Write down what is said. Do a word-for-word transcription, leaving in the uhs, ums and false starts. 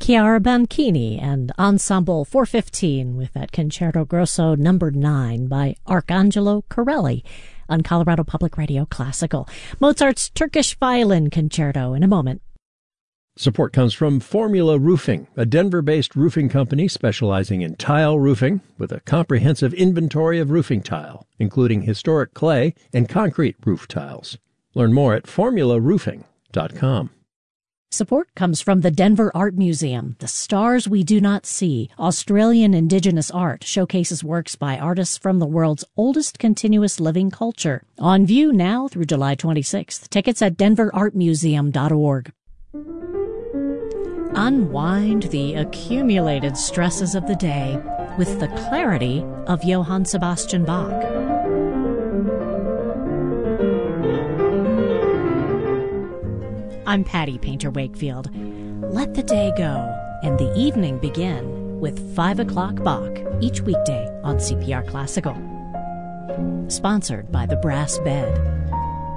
Chiara Banchini and Ensemble four fifteen with that Concerto Grosso number nine by Arcangelo Corelli on Colorado Public Radio Classical. Mozart's Turkish Violin Concerto in a moment. Support comes from Formula Roofing, a Denver-based roofing company specializing in tile roofing with a comprehensive inventory of roofing tile, including historic clay and concrete roof tiles. Learn more at formula roofing dot com. Support comes from the Denver Art Museum. The Stars We Do Not See, Australian Indigenous art, showcases works by artists from the world's oldest continuous living culture. On view now through July twenty-sixth. Tickets at denver art museum dot org. Unwind the accumulated stresses of the day with the clarity of Johann Sebastian Bach. I'm Patty Painter Wakefield. Let the day go and the evening begin with five o'clock Bach each weekday on C P R Classical. Sponsored by The Brass Bed.